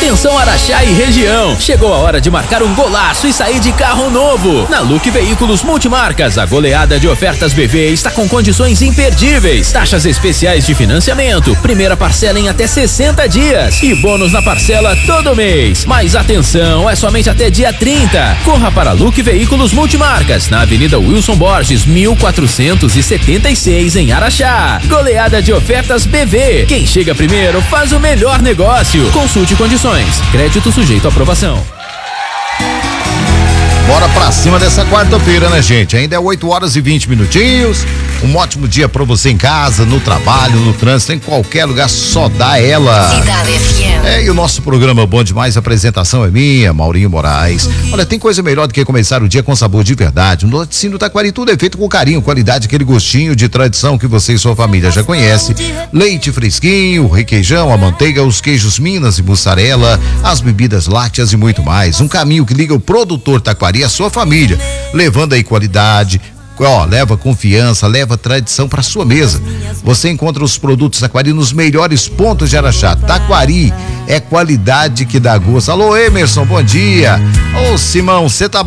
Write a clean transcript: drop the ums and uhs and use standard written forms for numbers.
Atenção Araxá e região, chegou a hora de marcar um golaço e sair de carro novo. Na Luque Veículos Multimarcas, a goleada de ofertas BV está com condições imperdíveis. Taxas especiais de financiamento, primeira parcela em até 60 dias e bônus na parcela todo mês. Mas atenção, é somente até dia 30. Corra para Luque Veículos Multimarcas, na Avenida Wilson Borges, 1476 em Araxá. Goleada de ofertas BV. Quem chega primeiro faz o melhor negócio. Consulte condições. Crédito sujeito à aprovação. Bora pra cima dessa quarta-feira, né, gente? Ainda é 8 horas e 20 minutinhos. Um ótimo dia pra você em casa, no trabalho, no trânsito, em qualquer lugar, só dá ela. Cidade FM. E o nosso programa Bom Demais, a apresentação é minha, Maurinho Moraes. Olha, tem coisa melhor do que começar o dia com sabor de verdade. No Laticínio Taquari tudo é feito com carinho, qualidade, aquele gostinho de tradição que você e sua família já conhece. Leite fresquinho, requeijão, a manteiga, os queijos Minas e mussarela, as bebidas lácteas e muito mais. Um caminho que liga o produtor Taquari e a sua família, levando aí qualidade, leva confiança, leva tradição para sua mesa. Você encontra os produtos Taquari nos melhores pontos de Araxá. Taquari é qualidade que dá gosto. Alô, Emerson, bom dia. Ô, Simão, você tá